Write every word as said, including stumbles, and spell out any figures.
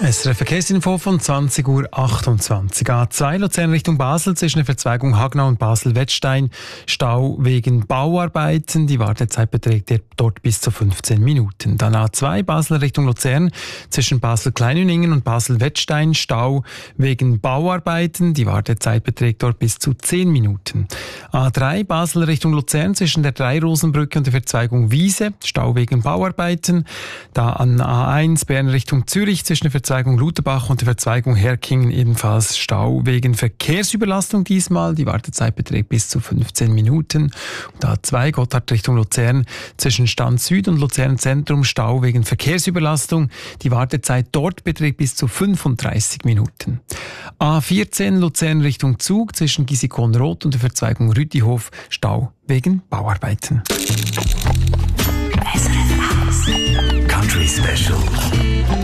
S R F-Verkehrsinfo von zwanzig Uhr achtundzwanzig. A zwei Luzern Richtung Basel zwischen der Verzweigung Hagnau und Basel-Wettstein. Stau wegen Bauarbeiten. Die Wartezeit beträgt dort bis zu fünfzehn Minuten. Dann A zwei Basel Richtung Luzern zwischen Basel-Kleinüningen und Basel-Wettstein. Stau wegen Bauarbeiten. Die Wartezeit beträgt dort bis zu zehn Minuten. A drei Basel Richtung Luzern zwischen der Dreirosenbrücke und der Verzweigung Wiese. Stau wegen Bauarbeiten. Da an A eins Bern Richtung Zürich zwischen der Verzweigung Luterbach und der Verzweigung Herkingen ebenfalls Stau wegen Verkehrsüberlastung diesmal. Die Wartezeit beträgt bis zu fünfzehn Minuten. Und A zwei Gotthard Richtung Luzern zwischen Stand Süd und Luzern Zentrum Stau wegen Verkehrsüberlastung. Die Wartezeit dort beträgt bis zu fünfunddreißig Minuten. A vierzehn Luzern Richtung Zug zwischen Gisikon-Roth und der Verzweigung Rütihof Stau wegen Bauarbeiten. Country Special.